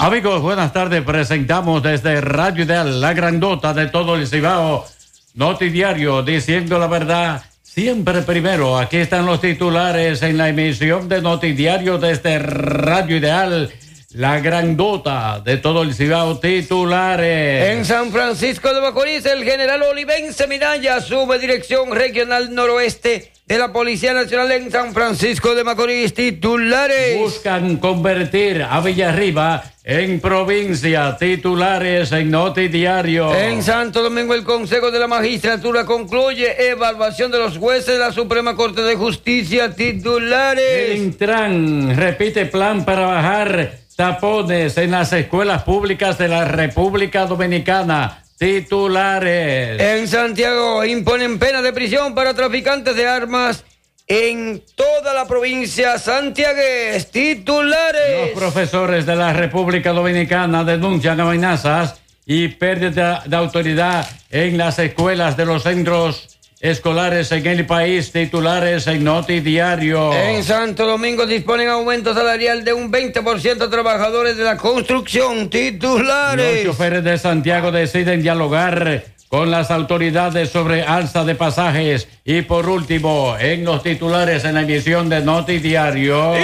Amigos, buenas tardes. Presentamos desde Radio Ideal, la grandota de todo el Cibao, Notidiario, diciendo la verdad siempre primero. Aquí están los titulares en la emisión de Notidiario desde Radio Ideal, la grandota de todo el Cibao. Titulares. En San Francisco de Macorís, el general Olivense Minaya asume dirección regional noroeste de la Policía Nacional en San Francisco de Macorís. Titulares. Buscan convertir a Villarriba en provincia. Titulares en Notidiario. En Santo Domingo, el Consejo de la Magistratura concluye evaluación de los jueces de la Suprema Corte de Justicia. Titulares. El Intran repite plan para bajar tapones en las escuelas públicas de la República Dominicana. Titulares. En Santiago imponen pena de prisión para traficantes de armas en toda la provincia santiagués. Titulares. Los profesores de la República Dominicana denuncian amenazas y pérdida de autoridad en las escuelas de los centros escolares en el país. Titulares en Notidiario. En Santo Domingo disponen aumento salarial de un 20% a trabajadores de la construcción. Titulares. Los choferes de Santiago deciden dialogar con las autoridades sobre alza de pasajes. Y por último, en los titulares en la emisión de Notidiario.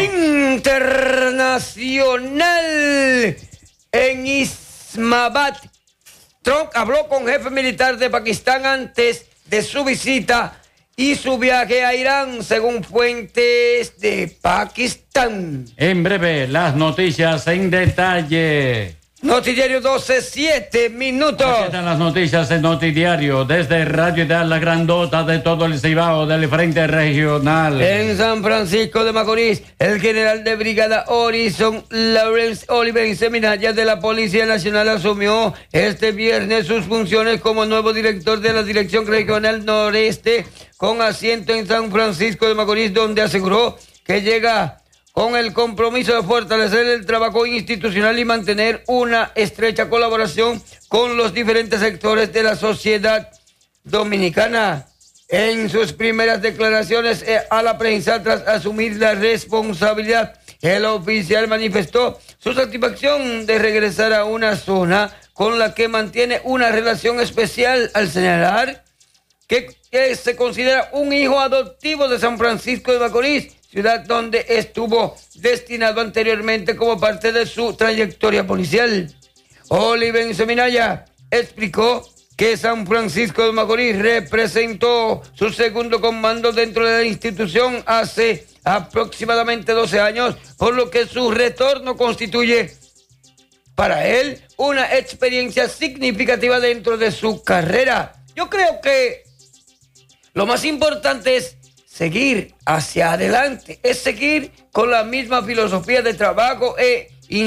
Internacional. En Islamabad, Trump habló con jefe militar de Pakistán antes de su visita y su viaje a Irán, según fuentes de Pakistán. En breve, las noticias en detalle. Notidiario 12, 7 minutos. Aquí están las noticias en Notidiario, desde Radio Ideal, la grandota de todo el Cibao del Frente Regional. En San Francisco de Macorís, el general de brigada Horizon Lawrence Olivense Minaya de la Policía Nacional asumió este viernes sus funciones como nuevo director de la Dirección Regional Noreste, con asiento en San Francisco de Macorís, donde aseguró que llega con el compromiso de fortalecer el trabajo institucional y mantener una estrecha colaboración con los diferentes sectores de la sociedad dominicana. En sus primeras declaraciones a la prensa tras asumir la responsabilidad, el oficial manifestó su satisfacción de regresar a una zona con la que mantiene una relación especial, al señalar que se considera un hijo adoptivo de San Francisco de Macorís, ciudad donde estuvo destinado anteriormente como parte de su trayectoria policial. Olivense Minaya explicó que San Francisco de Macorís representó su segundo comando dentro de la institución hace aproximadamente 12 años, por lo que su retorno constituye para él una experiencia significativa dentro de su carrera. Yo creo que lo más importante es seguir hacia adelante, es seguir con la misma filosofía de trabajo e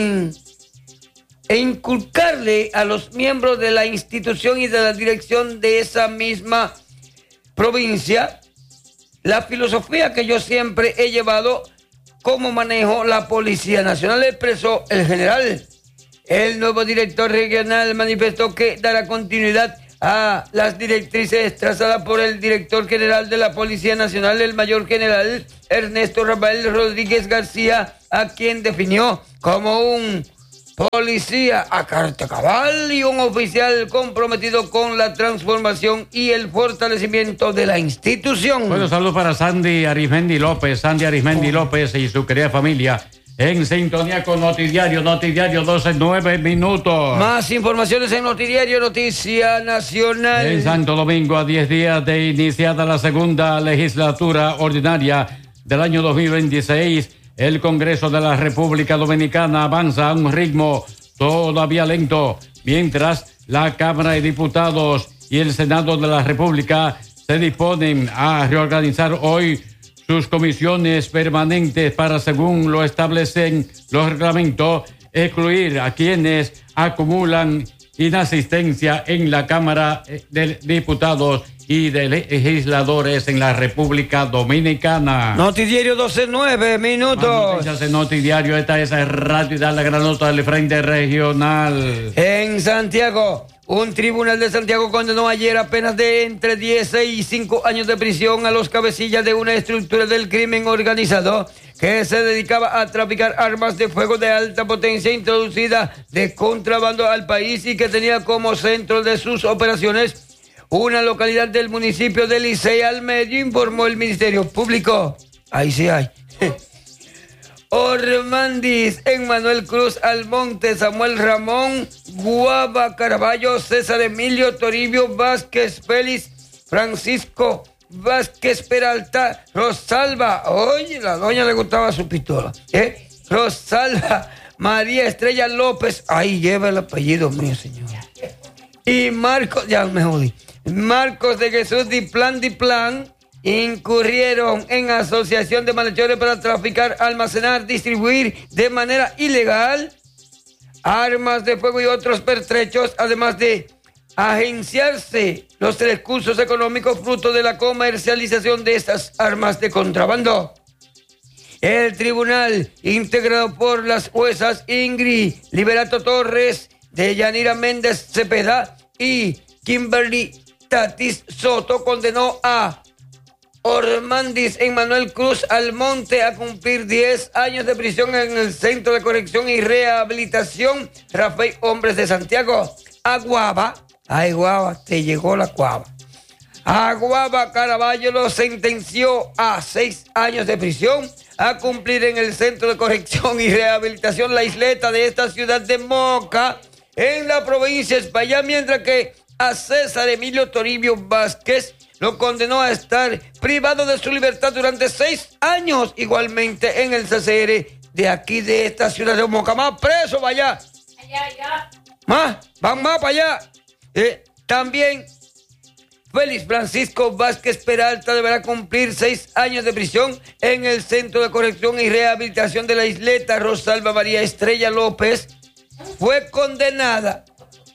inculcarle a los miembros de la institución y de la dirección de esa misma provincia la filosofía que yo siempre he llevado como manejo la Policía Nacional, expresó el general. El nuevo director regional manifestó que dará continuidad a las directrices trazadas por el director general de la Policía Nacional, el mayor general Ernesto Rafael Rodríguez García, a quien definió como un policía a carta cabal y un oficial comprometido con la transformación y el fortalecimiento de la institución. Bueno, saludos para Sandy Arismendi López y su querida familia. En sintonía con Notidiario 12, 9 minutos. Más informaciones en Notidiario, Noticia Nacional. En Santo Domingo, a 10 días de iniciada la segunda legislatura ordinaria del año 2026, el Congreso de la República Dominicana avanza a un ritmo todavía lento, mientras la Cámara de Diputados y el Senado de la República se disponen a reorganizar hoy sus comisiones permanentes para, según lo establecen los reglamentos, excluir a quienes acumulan inasistencia en la Cámara de Diputados y de Legisladores en la República Dominicana. Notidiario 12, 9 minutos. Más noticias en Notidiario. Esta es Radio Ideal, la gran nota del Frente Regional. En Santiago, Un tribunal de Santiago condenó ayer a penas de entre 10 y 5 años de prisión a los cabecillas de una estructura del crimen organizado que se dedicaba a traficar armas de fuego de alta potencia introducida de contrabando al país y que tenía como centro de sus operaciones una localidad del municipio de Licey al Medio, informó el Ministerio Público. Ahí sí hay. Ormandis, Emmanuel Cruz Almonte, Samuel Ramón Guava Caraballo, César Emilio Toribio Vázquez Félix, Francisco Vázquez Peralta, Rosalba, oye, la doña le gustaba su pistola, Rosalba María Estrella López, ahí lleva el apellido mío, señor. Y Marcos, ya me jodí, Marcos de Jesús Diplan incurrieron en asociación de malhechores para traficar, almacenar, distribuir de manera ilegal armas de fuego y otros pertrechos, además de agenciarse los recursos económicos fruto de la comercialización de estas armas de contrabando. El tribunal, integrado por las juezas Ingrid Liberato Torres, Deyanira Méndez Cepeda y Kimberly Tatis Soto, condenó a Ormandis Emmanuel Cruz Almonte a cumplir 10 años de prisión en el Centro de Corrección y Rehabilitación Rafael Hombres de Santiago. A Guava, ay Guava, te llegó la Guava. A Guava Caraballo lo sentenció a 6 años de prisión a cumplir en el Centro de Corrección y Rehabilitación La Isleta de esta ciudad de Moca, en la provincia de España, mientras que a César Emilio Toribio Vázquez lo condenó a estar privado de su libertad durante 6 años, igualmente en el CCR de aquí, de esta ciudad de Moca. Más preso, vaya. Allá. Van más para allá. También Félix Francisco Vázquez Peralta deberá cumplir 6 años de prisión en el Centro de Corrección y Rehabilitación de La Isleta. Rosalba María Estrella López fue condenada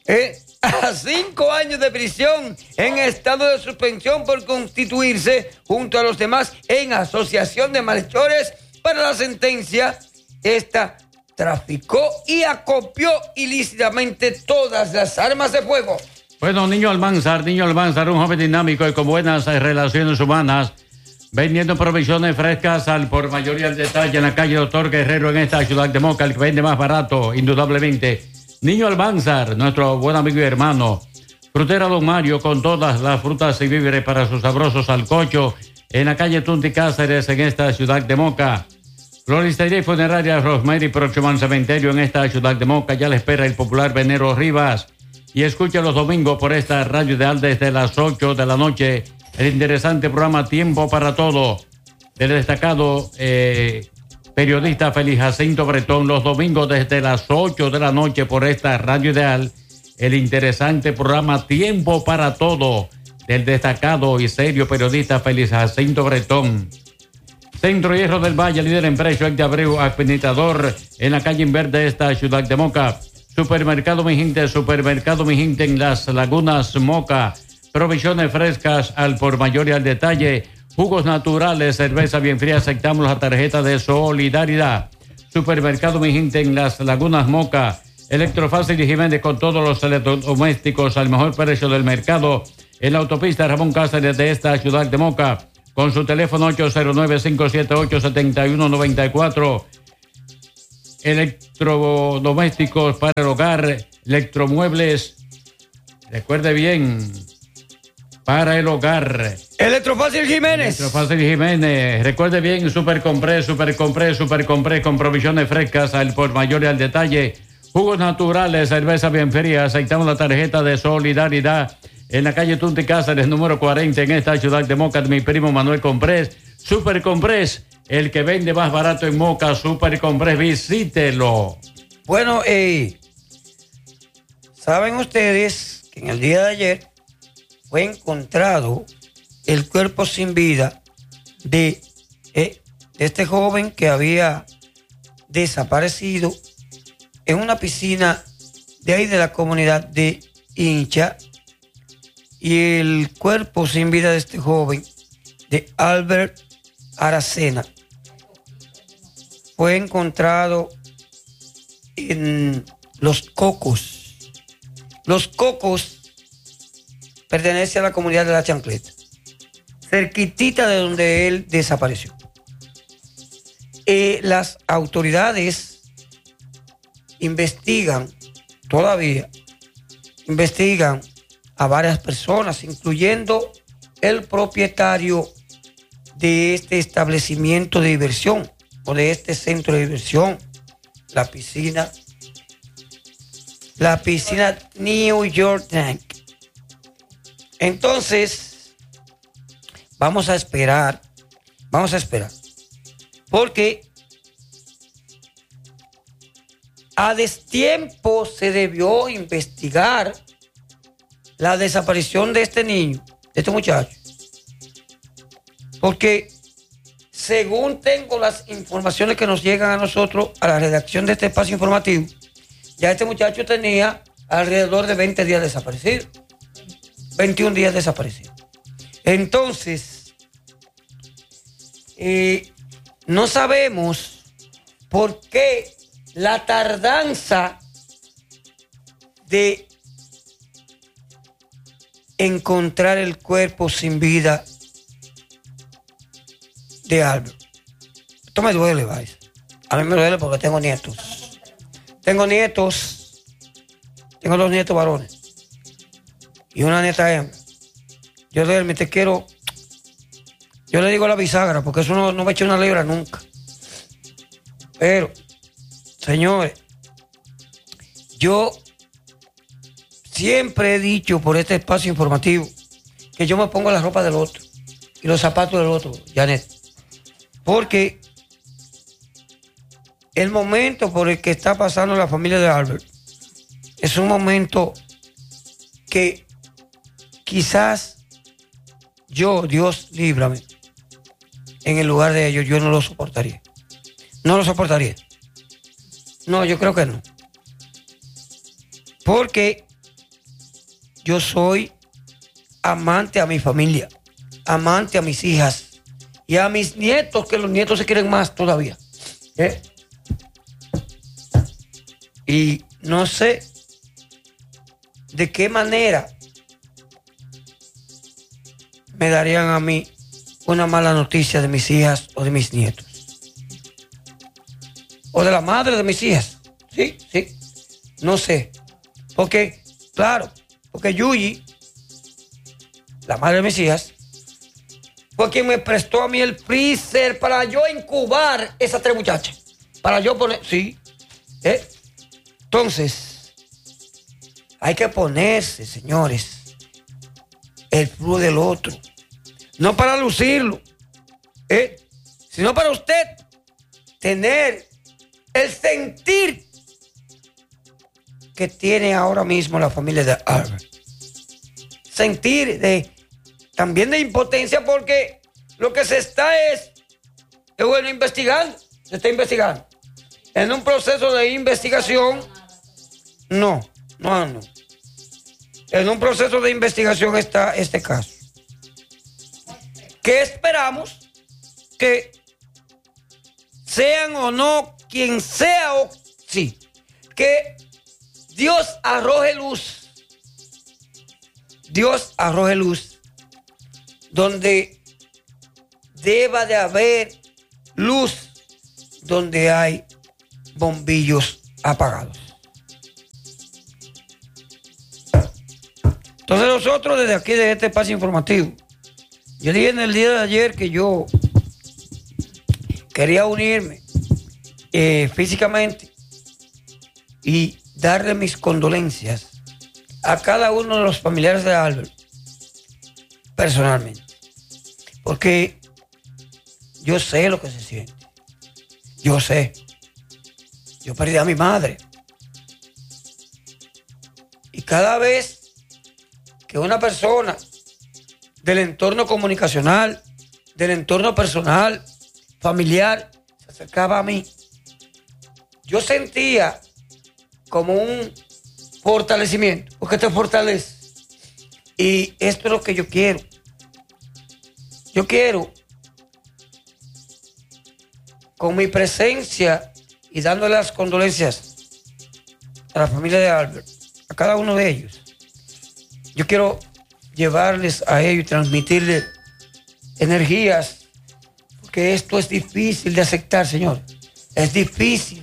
a 5 años de prisión en estado de suspensión por constituirse junto a los demás en asociación de malhechores. Para la sentencia, esta traficó y acopió ilícitamente todas las armas de fuego. Bueno, Niño Almanzar, un joven dinámico y con buenas relaciones humanas, vendiendo provisiones frescas al por mayor y al detalle en la calle Doctor Guerrero en esta ciudad de Moca, el que vende más barato, indudablemente. Niño Almanzar, nuestro buen amigo y hermano. Frutera Don Mario, con todas las frutas y víveres para sus sabrosos sancochos, en la calle Tunti Cáceres, en esta ciudad de Moca. Floristería y funeraria Rosemary, próximo al cementerio en esta ciudad de Moca. Ya le espera el popular Venero Rivas. Y escucha los domingos por esta radio ideal desde las 8 de la noche el interesante programa Tiempo para Todo del destacado periodista Félix Jacinto Bretón. Los domingos desde las 8 de la noche por esta radio ideal el interesante programa Tiempo para Todo del destacado y serio periodista Félix Jacinto Bretón. Centro Hierro del Valle, líder en precio de Abreu, administrador en la calle Inverde de esta ciudad de Moca. Supermercado Mi Gente en Las Lagunas Moca. Provisiones frescas al por mayor y al detalle. Jugos naturales, cerveza bien fría. Aceptamos la tarjeta de solidaridad. Supermercado Mi Gente en Las Lagunas Moca. Electrofácil y Jiménez con todos los electrodomésticos al mejor precio del mercado. En la autopista Ramón Cáceres de esta ciudad de Moca. Con su teléfono 809-578-7194. Electrodomésticos para el hogar, electromuebles, recuerde bien, para el hogar. Electrofácil Jiménez. Recuerde bien, Super Compré con provisiones frescas al por mayor y al detalle. Jugos naturales, cerveza bien fría. Aceptamos la tarjeta de solidaridad en la calle Tunti Cáceres, número 40, en esta ciudad de Moca, de mi primo Manuel Comprés. Super Comprés, el que vende más barato en Moca. Super Comprés, visítelo. Bueno, saben ustedes que en el día de ayer fue encontrado el cuerpo sin vida de este joven que había desaparecido en una piscina de ahí de la comunidad de Hincha. Y el cuerpo sin vida de este joven, de Albert Aracena, fue encontrado en Los Cocos, Los Cocos pertenece a la comunidad de La Chancleta, cerquitita de donde él desapareció. Las autoridades todavía investigan a varias personas, incluyendo el propietario de este establecimiento de diversión o de este centro de diversión, la piscina New York Tank. Entonces, vamos a esperar, porque a destiempo se debió investigar la desaparición de este niño, de este muchacho, porque según tengo las informaciones que nos llegan a nosotros, a la redacción de este espacio informativo, ya este muchacho tenía alrededor de 20 días desaparecido, 21 días desaparecido. Entonces, no sabemos por qué la tardanza de encontrar el cuerpo sin vida de Albert. Esto me duele, Vais. A mí me duele porque tengo nietos. Tengo 2 nietos varones y una nieta hembra. Yo realmente quiero, yo le digo a la bisagra porque eso no me echa una libra nunca. Pero, señores, yo siempre he dicho por este espacio informativo que yo me pongo la ropa del otro y los zapatos del otro, Janet, porque el momento por el que está pasando la familia de Albert es un momento que quizás yo, Dios líbrame, en el lugar de ellos, yo no lo soportaría. No lo soportaría. No, yo creo que no. Porque yo soy amante a mi familia, amante a mis hijas y a mis nietos, que los nietos se quieren más todavía. Y no sé de qué manera me darían a mí una mala noticia de mis hijas o de mis nietos. O de la madre de mis hijas. Sí. No sé. Porque, claro, porque Yuyi, la madre de mis hijas, fue quien me prestó a mí el freezer para yo incubar esas 3 muchachas. Para yo poner, sí. Entonces, hay que ponerse, señores, el flujo del otro. No para lucirlo, sino para usted tener el sentir que tiene ahora mismo la familia de Albert. Sentir también de impotencia, porque lo que se está investigando. Se está investigando. En un proceso de investigación, no. En un proceso de investigación está este caso. Que esperamos que sean o no quien sea, o sí, que Dios arroje luz. Dios arroje luz donde deba de haber luz, donde hay bombillos apagados. Entonces nosotros desde aquí, de este espacio informativo, yo dije en el día de ayer que yo quería unirme físicamente y darle mis condolencias a cada uno de los familiares de Albert personalmente, porque yo sé lo que se siente. Yo perdí a mi madre, y cada vez que una persona del entorno comunicacional, del entorno personal, familiar, se acercaba a mí, yo sentía como un fortalecimiento, porque te fortalece. Y esto es lo que yo quiero. Yo quiero, con mi presencia y dándole las condolencias a la familia de Albert, a cada uno de ellos, yo quiero llevarles a ellos y transmitirles energías, porque esto es difícil de aceptar, señor. Es difícil.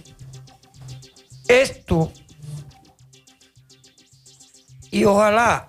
Esto, y ojalá,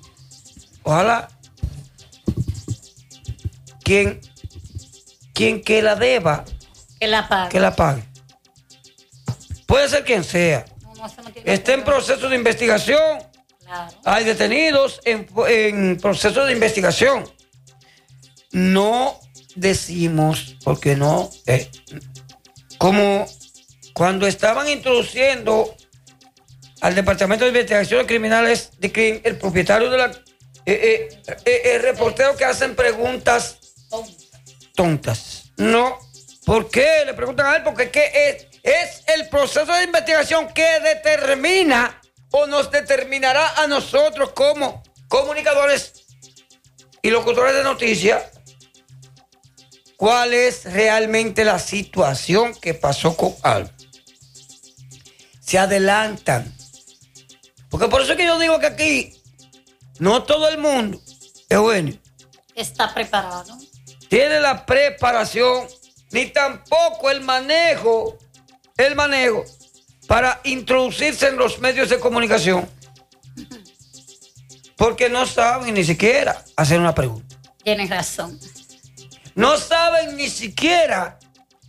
quien que la deba, que la pague. Puede ser quien sea. Está en proceso de investigación. Claro. Hay detenidos en proceso de investigación. No decimos, porque no, como cuando estaban introduciendo al Departamento de Investigaciones Criminales de CRIM, el propietario de la el reportero que hacen preguntas tontas. No, ¿por qué? Le preguntan a él, porque es el proceso de investigación que determina o nos determinará a nosotros como comunicadores y locutores de noticias cuál es realmente la situación que pasó con algo. Se adelantan. Porque por eso es que yo digo que aquí no todo el mundo, Eugenio, está preparado. Tiene la preparación, ni tampoco el manejo para introducirse en los medios de comunicación. Porque no saben ni siquiera hacer una pregunta. Tienes razón. No saben ni siquiera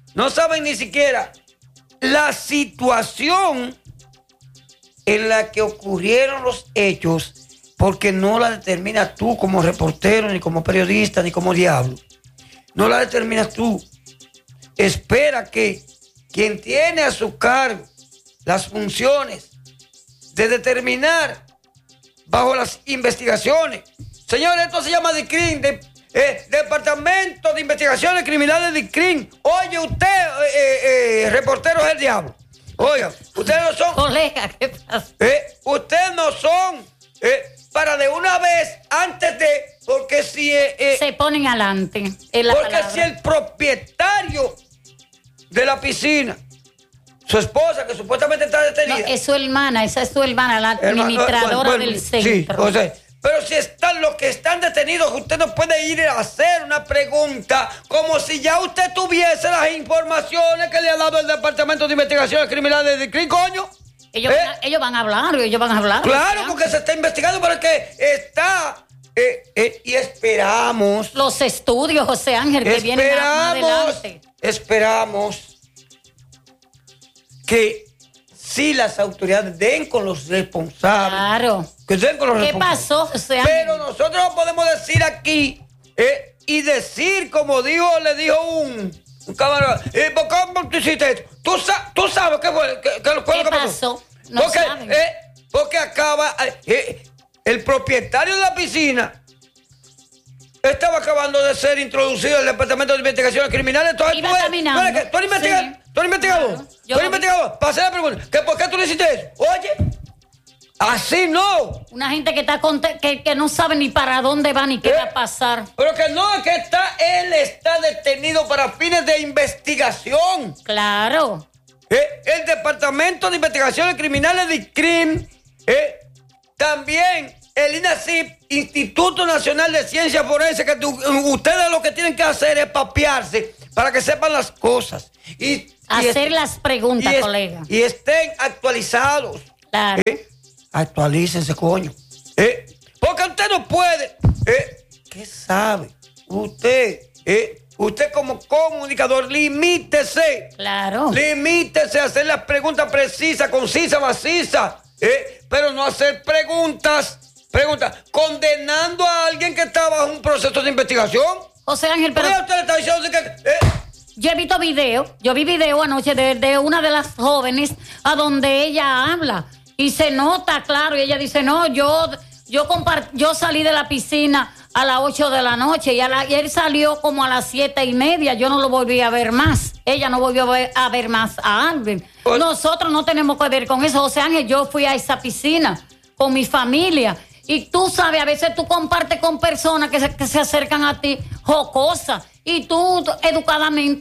la situación en la que ocurrieron los hechos, porque no la determinas tú como reportero, ni como periodista, ni como diablo. No la determinas tú. Espera que quien tiene a su cargo las funciones de determinar bajo las investigaciones. Señores, esto se llama DICRIM, Departamento de Investigaciones Criminales DICRIM. Oye, usted, reportero es el diablo. Oiga, ustedes no son... Colega, ¿qué pasa? Ustedes no son para de una vez, antes de... Porque si... se ponen adelante. Porque palabra. Si el propietario de la piscina, su esposa, que supuestamente está detenida... No, es su hermana, esa es su hermana, la administradora del centro. Sí, o sea, pero si están los que están detenidos, usted no puede ir a hacer una pregunta como si ya usted tuviese las informaciones que le ha dado el Departamento de Investigaciones Criminales de CRIM, coño. Ellos van a hablar. Claro, porque se está investigando, pero es que está... y esperamos... Los estudios, José Ángel, que vienen más adelante. Esperamos que si las autoridades den con los responsables. Claro. Que den con los responsables. ¿Qué pasó, José Ángel? Pero nosotros no podemos decir aquí y decir como le dijo un camarada. ¿Por qué tú hiciste esto? Tú sabes qué fue lo que pasó. No saben. Porque acaba... el propietario de la piscina estaba acabando de ser introducido al Departamento de Investigaciones Criminales. Entonces, iba caminando. ¿Tú eres investigador? Claro. ¿Tú eres investigador? Pasé la pregunta. ¿Por qué tú le hiciste eso? Oye, así no. Una gente que está que no sabe ni para dónde va ni qué va a pasar. Pero que no, es que él está detenido para fines de investigación. Claro. El Departamento de Investigaciones Criminales de CRIM, también el INACIP, Instituto Nacional de Ciencias Forenses, que ustedes lo que tienen que hacer es papearse para que sepan las cosas. Hacer las preguntas, colega. Y estén actualizados. Claro. Actualícense, coño. Porque usted no puede. ¿Qué sabe? Usted como comunicador, limítese. Claro. Limítese a hacer las preguntas precisas, concisas, macizas. Pero no hacer preguntas condenando a alguien que está bajo un proceso de investigación. José Ángel, pero... Usted le está diciendo que... Yo he visto video, yo vi video anoche de una de las jóvenes a donde ella habla y se nota claro y ella dice, no, yo salí de la piscina a las 8 de la noche y él salió como a las 7:30, yo no lo volví a ver más, ella no volvió a ver más a Alvin. Nosotros no tenemos que ver con eso, José Ángel, yo fui a esa piscina con mi familia y tú sabes, a veces tú compartes con personas que se acercan a ti jocosas y tú educadamente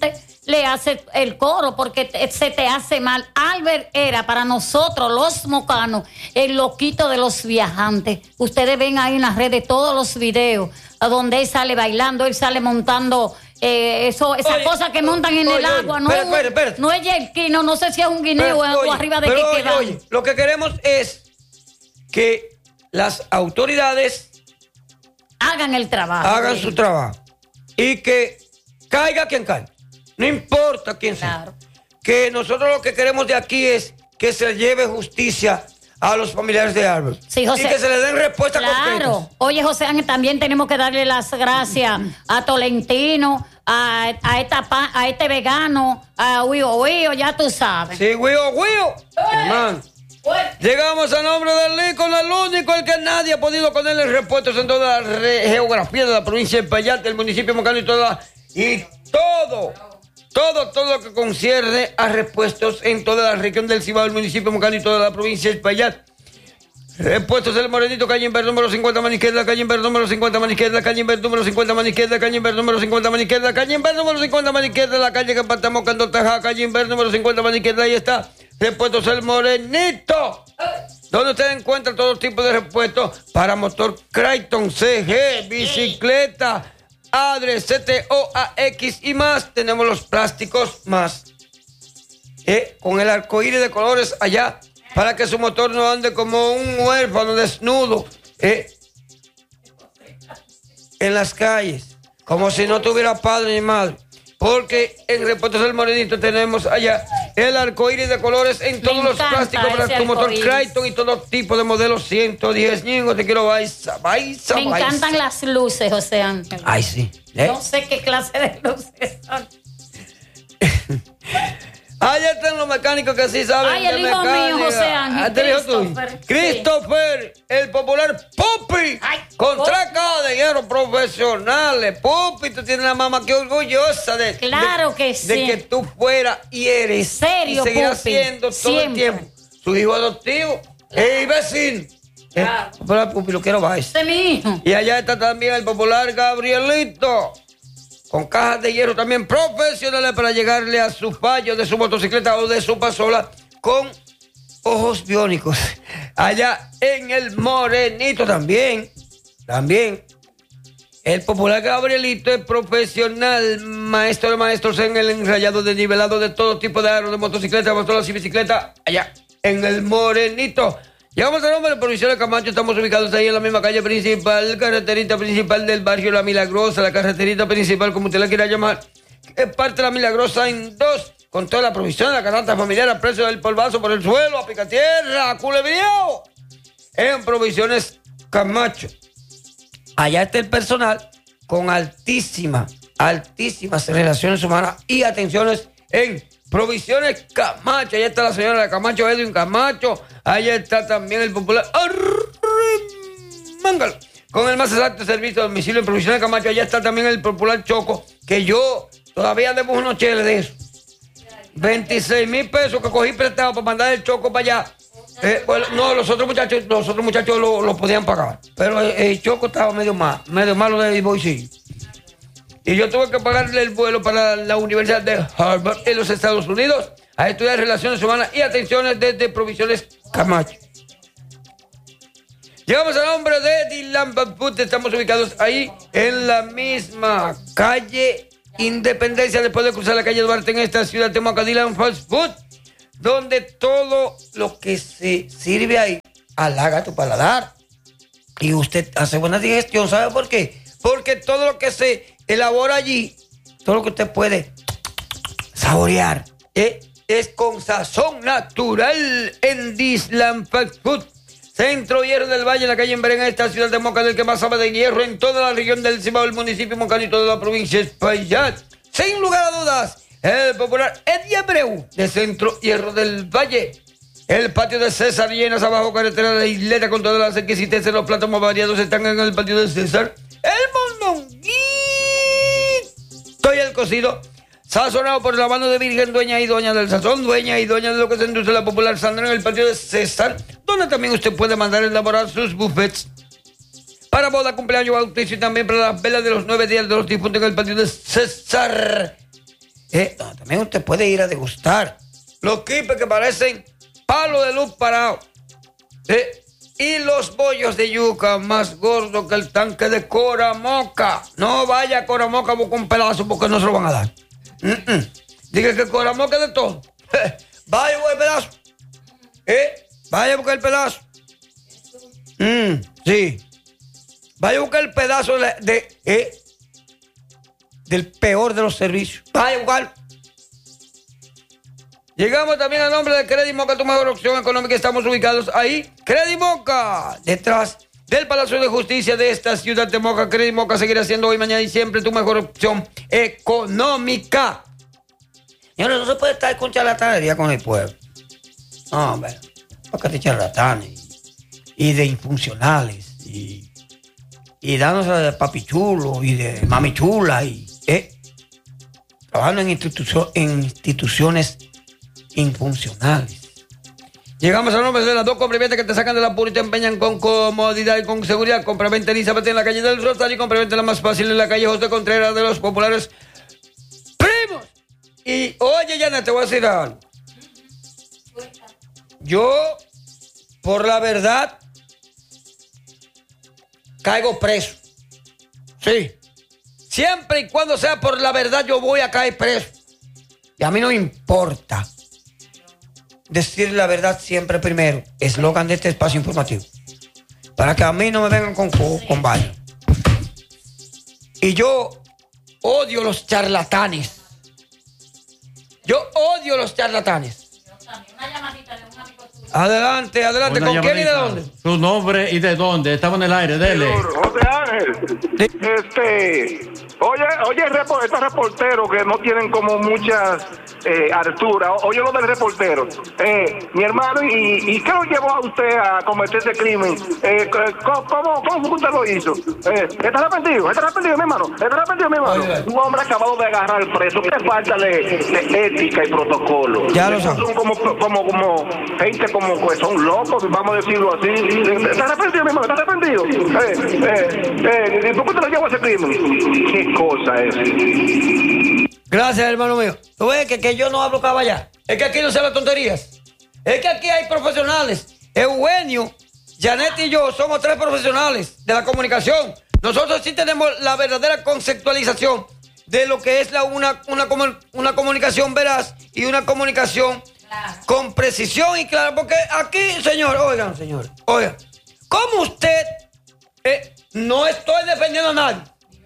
le hace el coro porque se te hace mal. Albert era para nosotros los mocanos el loquito de los viajantes. Ustedes ven ahí en las redes todos los videos a donde él sale bailando, él sale montando esas cosas que montan en el agua. No, espérate. No es yerquino, no sé si es un guineo o arriba de que quedan. Oye, lo que queremos es que las autoridades hagan el trabajo. Hagan su trabajo. Y que caiga quien caiga. No importa quién sea. Claro. Que nosotros lo que queremos de aquí es que se lleve justicia a los familiares de Albert. Sí, José. Y que se le den respuestas concretas. Claro. Oye, José Ángel, también tenemos que darle las gracias a Tolentino, a este vegano, a Huio, ya tú sabes. Sí, Huio. Hermano. Llegamos al nombre del ícono, el único, el que nadie ha podido ponerle repuestos en toda la geografía de la provincia de Payat, del municipio Mocano y todo lo que concierne a repuestos en toda la región del Cibao, el municipio Mocano y toda la provincia de Payat. Repuestos del Morenito, calle Inver número 50, mano izquierda, calle Inver número 50, mano izquierda, calle Inver número 50, mano izquierda, calle Inver número 50, mano izquierda, calle Inver número 50, mano izquierda, la calle que partamos Cando Tajá, calle Inver número 50, mano izquierda, ahí está. Repuestos el Morenito, donde usted encuentra todo tipo de repuestos para motor Creighton, CG, bicicleta, Adre, CTO-AX y más. Tenemos los plásticos más. Con el arcoíris de colores allá, para que su motor no ande como un huérfano desnudo en las calles, como si no tuviera padre ni madre. Porque en Repuestos del Morenito tenemos allá el arcoíris de colores en todos los plásticos para tu motor Creighton y todo tipo de modelos 110. Ñingo, te quiero baisa. Me encantan las luces, José Ángel. Ay, sí. No sé qué clase de luces son. Allá están los mecánicos que sí saben. Ay, el hijo mío, José Ángel. Christopher, el popular Pupi. Con 3K de hierro profesionales. Pupi, tú tienes una mamá que orgullosa de que tú fueras y eres. Serio, y seguirás siendo todo el tiempo su hijo adoptivo y vecino. Popular Pupi, lo quiero bajar. Ese es mi hijo. Y allá está también el popular Gabrielito, con cajas de hierro también profesionales para llegarle a su fallo de su motocicleta o de su pasola con ojos biónicos. Allá en el Morenito también. El popular Gabrielito es profesional, maestro de maestros en el enrayado de nivelado de todo tipo de aros de motocicleta, motoras y bicicleta. Allá en el Morenito. Llegamos al nombre de Provincial de Camacho, estamos ubicados ahí en la misma calle principal, carreterita principal del barrio La Milagrosa, la carreterita principal, como usted la quiera llamar, es parte de La Milagrosa en dos, con toda la provisión, la canasta familiar, a precio del polvazo por el suelo, a picatierra, a culebrío, en Provisiones Camacho. Allá está el personal con altísimas relaciones humanas y atenciones en Provisiones Camacho. Allá está la señora de Camacho, Edwin Camacho. Allá está también el popular Mángalo, con el más exacto servicio de domicilio en Provisiones Camacho. Allá está también el popular Choco, que yo todavía debo unos cheles de eso. 26,000 pesos que cogí prestado para mandar el Choco para allá. No, los otros muchachos lo podían pagar, pero el Choco estaba medio malo de bolsillo. Y yo tuve que pagarle el vuelo para la Universidad de Harvard en los Estados Unidos a estudiar Relaciones Humanas y Atenciones desde Provisiones Camacho. Llegamos al nombre de Dylan Food. Estamos ubicados ahí en la misma calle Independencia, después de cruzar la calle Duarte en esta ciudad de Moca. Dylan Fast Food, donde todo lo que se sirve ahí halaga tu paladar. Y usted hace buena digestión. ¿Sabe por qué? Porque todo lo que se elabora allí, todo lo que usted puede saborear, es con sazón natural en Dylan Fast Food. Centro Hierro del Valle, en la calle en Berén, esta ciudad de Moca, del que más sabe de hierro en toda la región del Cibao, el municipio Moca y toda la provincia de Espaillat. Sin lugar a dudas, el popular Eddie Abreu, de Centro Hierro del Valle. El patio de César Llenas, abajo carretera de la Isleta, con todas las exquisiteces, los platos más variados están en el patio de César. El mondonguito y el cocido, sazonado por la mano de Virgen, dueña y doña del sazón, dueña y doña de lo que se induce la popular Sandra, en el patio de César, donde también usted puede mandar a elaborar sus buffets para boda, cumpleaños, bautizo y también para las velas de los 9 días de los difuntos en el patio de César. También usted puede ir a degustar los quipes que parecen palo de luz parado. Y los bollos de yuca más gordos que el tanque de Coramoca. No vaya a Coramoca a buscar un pedazo porque no se lo van a dar. Diga que Coramoca es de todo. Vaya a buscar el pedazo. Vaya a buscar el pedazo. Sí. Vaya a buscar el pedazo del peor de los servicios. Vaya a buscarlo. Llegamos también al nombre de Credit Moca, tu mejor opción económica. Estamos ubicados ahí. Credit Moca, detrás del Palacio de Justicia de esta ciudad de Moca. Credit Moca seguirá siendo hoy, mañana y siempre tu mejor opción económica. Señores, no se puede estar con charlatanería con el pueblo. No, hombre. Porque de charlatanes y de infuncionales y dándose de papichulo y de mamichula y trabajando en instituciones infuncionales. Llegamos al nombre de las dos compraventa que te sacan de la pura y te empeñan con comodidad y con seguridad. Compraventa Elizabeth en la calle del Rosario y compraventa la más fácil en la calle José Contreras de los populares primos. Y oye, Yana, te voy a decir algo. Yo, por la verdad, caigo preso. Sí. Siempre y cuando sea por la verdad, yo voy a caer preso. Y a mí no me importa decir la verdad siempre primero. Eslogan de este espacio informativo. Para que a mí no me vengan con vaina. Y yo odio los charlatanes. Yo odio los charlatanes. Una llamadita de un amigo tuyo. Adelante. ¿Con quién y de dónde? Su nombre y de dónde. Estamos en el aire, dele. José Ángel. Oye, estos reporteros que no tienen como muchas alturas. Oye, lo del reportero. Mi hermano, ¿y qué lo llevó a usted a cometer ese crimen? ¿Cómo usted lo hizo? ¿Está arrepentido? ¿Mi hermano? Un hombre acabado de agarrar preso. ¿Qué falta de ética y protocolo? Ya lo sabes. Son como gente como que son locos, vamos a decirlo así. ¿Está arrepentido, mi hermano? ¿Está arrepentido? ¿Por qué te lo llevó a ese crimen? ¿Qué cosa es? Gracias, hermano mío. ¿Tú ves que yo no hablo caballá? Es que aquí no se hablan tonterías. Es que aquí hay profesionales. Eugenio, Janet y yo somos 3 profesionales de la comunicación. Nosotros sí tenemos la verdadera conceptualización de lo que es una comunicación veraz y una comunicación con precisión y clara. Porque aquí, oigan, ¿cómo usted no estoy defendiendo a nadie?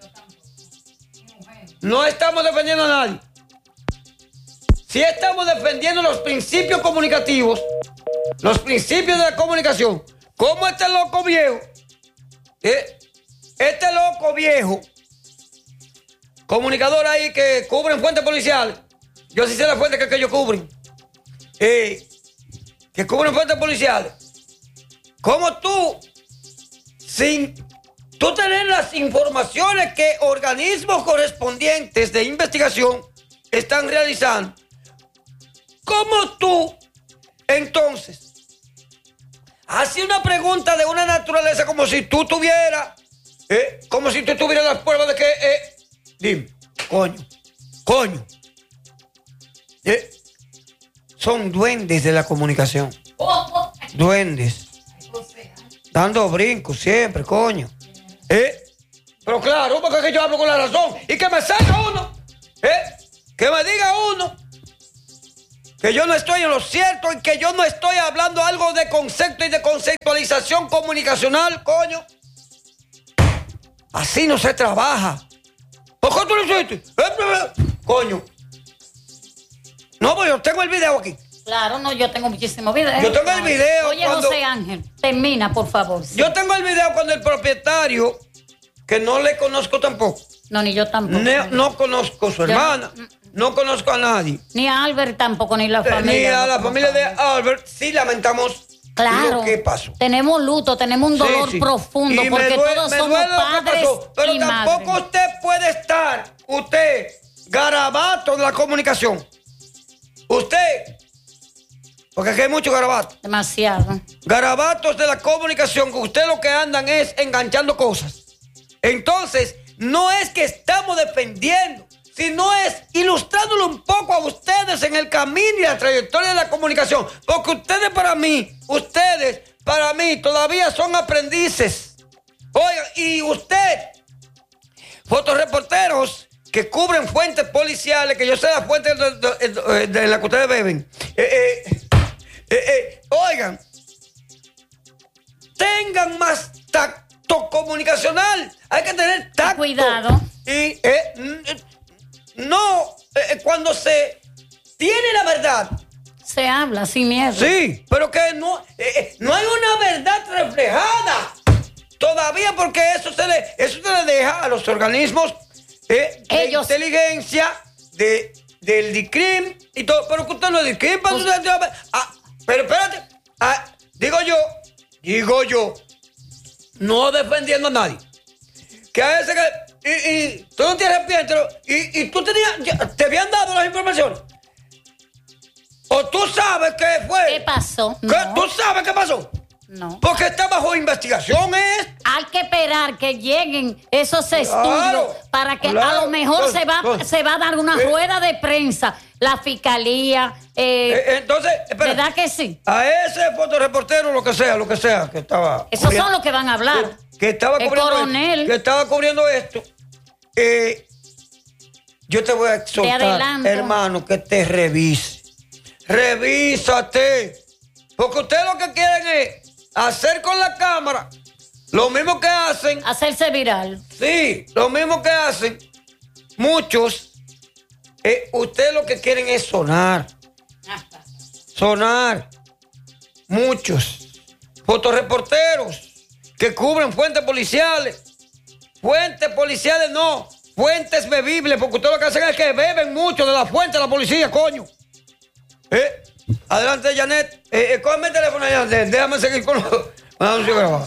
No estamos defendiendo a nadie. Si estamos defendiendo los principios comunicativos, los principios de la comunicación, como este loco viejo, comunicador ahí que cubren fuentes policiales. Yo sí sé la fuente que ellos cubren. Que cubren fuentes policiales. ¿Cómo tú, sin tú tener las informaciones que organismos correspondientes de investigación están realizando, cómo tú, entonces, haces una pregunta de una naturaleza como si tú tuvieras, las pruebas de que, dime, coño, son duendes de la comunicación, duendes, dando brincos siempre, coño. Pero claro, porque yo hablo con la razón y que me salga uno, que me diga uno que yo no estoy en lo cierto y que yo no estoy hablando algo de concepto y de conceptualización comunicacional, coño. Así no se trabaja. ¿Por qué tú lo hiciste? Coño. No, pues yo tengo el video aquí. Claro, no, yo tengo muchísimos videos. Yo tengo el video. Oye, José Ángel, termina, por favor. Sí. Yo tengo el video cuando el propietario, que no le conozco tampoco. No, ni yo tampoco. No conozco a su hermana, no conozco a nadie. Ni a Albert tampoco, ni la familia. Ni a la familia de Albert. Sí lamentamos lo que pasó. Tenemos luto, tenemos un dolor profundo, porque todos somos padres pero y tampoco madres. Usted puede estar, garabato de la comunicación. Usted... Porque aquí hay mucho garabato. Demasiado. Garabatos de la comunicación, que usted lo que andan es enganchando cosas. Entonces, no es que estamos defendiendo, sino es ilustrándolo un poco a ustedes en el camino y la trayectoria de la comunicación. Porque ustedes para mí todavía son aprendices. Oigan, y usted, fotoreporteros que cubren fuentes policiales, que yo sé las fuentes de las que ustedes beben. Oigan, tengan más tacto comunicacional. Hay que tener tacto. Cuidado. Y cuando se tiene la verdad, se habla sin miedo. sí, pero que no hay una verdad reflejada todavía, porque eso se le deja a los organismos de inteligencia, del DICRIM y todo. Pero que usted no es DICRIM, pero espérate, digo yo, no defendiendo a nadie, que a veces y tú no te arrepientes, y tú te habían dado las informaciones, o tú sabes qué fue. ¿Qué pasó? ¿Tú sabes qué pasó? No. Porque está bajo investigación, Hay que esperar que lleguen esos estudios para que a lo mejor se va a dar una rueda de prensa. La fiscalía. Entonces, espera, ¿verdad que sí? A ese fotoreportero, lo que sea, que estaba. Esos son los que van a hablar. Que estaba el cubriendo coronel. que estaba cubriendo esto. Yo te voy a exhortar, hermano, que te revise. Revísate. Porque ustedes lo que quieren es hacer con la cámara lo mismo que hacen. Hacerse viral. Sí, lo mismo que hacen muchos. Ustedes lo que quieren es sonar. Sonar. Muchos fotoreporteros que cubren fuentes policiales. Fuentes policiales no, fuentes bebibles, porque ustedes lo que hacen es que beben mucho de la fuente de la policía, coño. Adelante, Janet. Cógeme el teléfono, Janet. Déjame seguir con los anuncios grabados.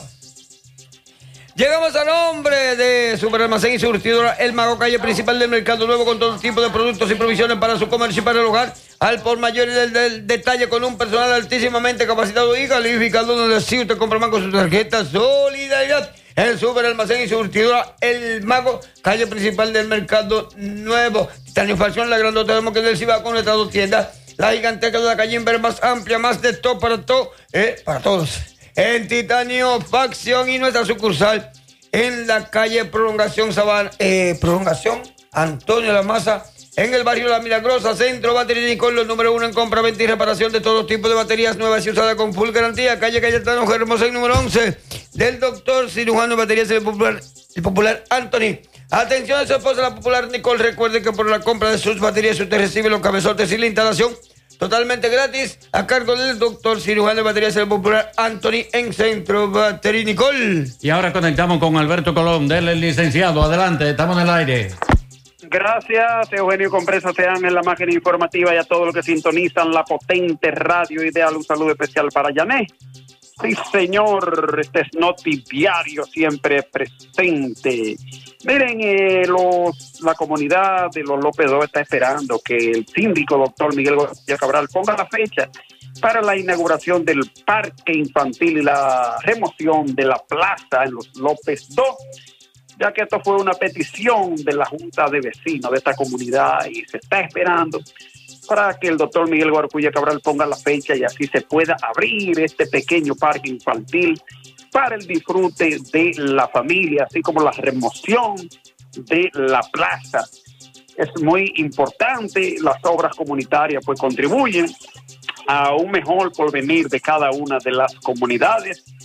Llegamos al nombre de Superalmacén y Surtidora El Mago, calle principal del Mercado Nuevo, con todo tipo de productos y provisiones para su comercio y para el hogar, al por mayor y del detalle, con un personal altísimamente capacitado y calificado, donde así usted compra más con su tarjeta Solidaridad. El Superalmacén y Surtidora El Mago, calle principal del Mercado Nuevo. Titanificación, la grandota de Moquén del Cibao, con nuestras 2 tiendas. La gigantesca de la calle Inver, más amplia, más de todo para todos. En titanio, facción, y nuestra sucursal en la calle Prolongación Sabana, Prolongación Antonio La Maza, en el barrio La Milagrosa, Centro Batería Nicol, los número 1 en compra, venta y reparación de todo tipo de baterías nuevas y usadas con full garantía. Calle Cayetano Hermosén, número 11, del doctor cirujano de baterías, el popular Anthony. Atención a su esposa, la popular Nicole. Recuerde que por la compra de sus baterías usted recibe los cabezotes y la instalación totalmente gratis a cargo del doctor cirujano de baterías, el popular Anthony, en Centro Batería Nicole. Y ahora conectamos con Alberto Colón, del licenciado. Adelante, estamos en el aire. Gracias, Eugenio Compresa, sean en la máquina informativa y a todos los que sintonizan la potente radio Ideal. Un saludo especial para Yané. Sí, señor, este es Notidiario, siempre presente. Miren, la comunidad de los López II está esperando que el síndico doctor Miguel García Cabral ponga la fecha para la inauguración del parque infantil y la remoción de la plaza en los López II, ya que esto fue una petición de la Junta de Vecinos de esta comunidad y se está esperando para que el doctor Miguel Guarcuya Cabral ponga la fecha y así se pueda abrir este pequeño parque infantil para el disfrute de la familia, así como la remoción de la plaza. Es muy importante, las obras comunitarias pues contribuyen a un mejor porvenir de cada una de las comunidades